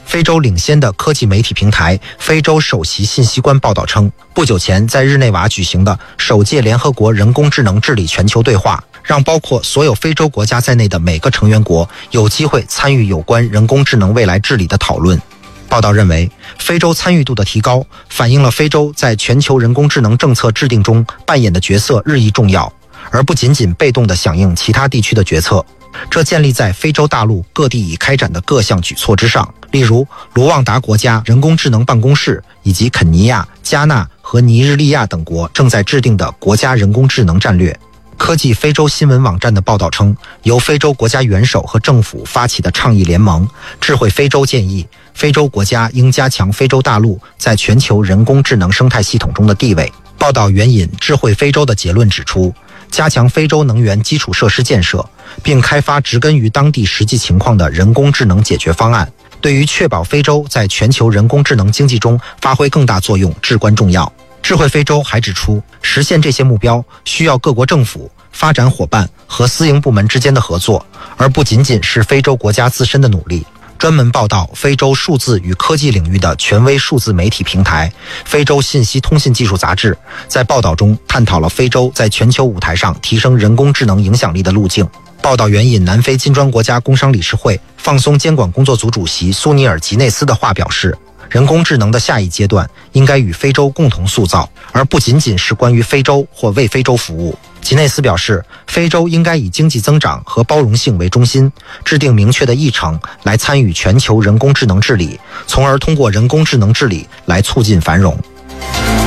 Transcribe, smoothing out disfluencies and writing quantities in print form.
非洲领先的科技媒体平台非洲首席信息官报道称，不久前在日内瓦举行的首届联合国人工智能治理全球对话，让包括所有非洲国家在内的每个成员国有机会参与有关人工智能未来治理的讨论。报道认为，非洲参与度的提高反映了非洲在全球人工智能政策制定中扮演的角色日益重要，而不仅仅被动地响应其他地区的决策。这建立在非洲大陆各地已开展的各项举措之上，例如卢旺达国家人工智能办公室以及肯尼亚、加纳和尼日利亚等国正在制定的国家人工智能战略。科技非洲新闻网站的报道称，由非洲国家元首和政府发起的倡议联盟智慧非洲建议，非洲国家应加强非洲大陆在全球人工智能生态系统中的地位。报道援引智慧非洲的结论指出，加强非洲能源基础设施建设，并开发植根于当地实际情况的人工智能解决方案，对于确保非洲在全球人工智能经济中发挥更大作用至关重要。智慧非洲还指出，实现这些目标需要各国政府、发展伙伴和私营部门之间的合作，而不仅仅是非洲国家自身的努力。专门报道非洲数字与科技领域的权威数字媒体平台非洲信息通信技术杂志在报道中探讨了非洲在全球舞台上提升人工智能影响力的路径。报道援引南非金砖国家工商理事会放松监管工作组主席苏尼尔·吉内斯的话表示，人工智能的下一阶段应该与非洲共同塑造，而不仅仅是关于非洲或为非洲服务。吉内斯表示，非洲应该以经济增长和包容性为中心，制定明确的议程来参与全球人工智能治理，从而通过人工智能治理来促进繁荣。